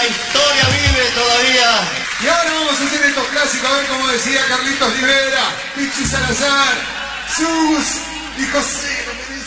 historia vive todavía. Y ahora vamos a hacer estos clásicos, a ver cómo decía Carlitos Rivera, Pichi Salazar, Sus y José.